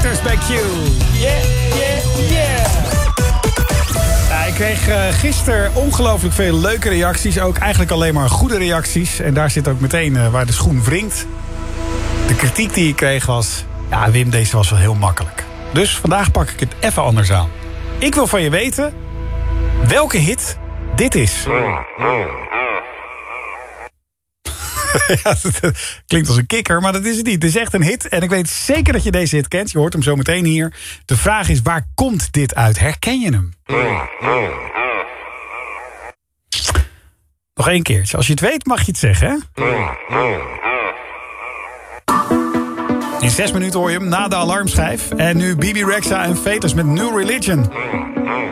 Factors bij Q. Yeah. Nou, ik kreeg gisteren ongelooflijk veel leuke reacties. Ook eigenlijk alleen maar goede reacties. En daar zit ook meteen waar de schoen wringt. De kritiek die ik kreeg was... Ja, Wim, deze was wel heel makkelijk. Dus vandaag pak ik het even anders aan. Ik wil van je weten welke hit dit is. Ja, dat klinkt als een kikker, maar dat is het niet. Het is echt een hit en ik weet zeker dat je deze hit kent. Je hoort hem zo meteen hier. De vraag is, waar komt dit uit? Herken je hem? Nog één keertje. Als je het weet, mag je het zeggen, hè? In 6 minuten hoor je hem na de alarmschijf. En nu Bibi Rexha en Fetus met New Religion.